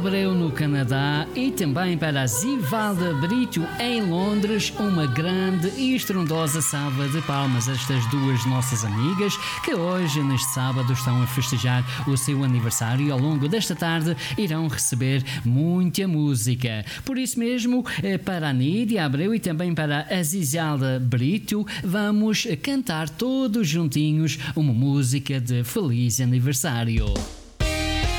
Abreu no Canadá e também para a Zivalda Brito em Londres. Uma grande e estrondosa salva de palmas a estas duas nossas amigas que hoje, neste sábado, estão a festejar o seu aniversário e ao longo desta tarde irão receber muita música. Por isso mesmo, para a Nídia Abreu e também para a Zivalda Brito, vamos cantar todos juntinhos uma música de feliz aniversário.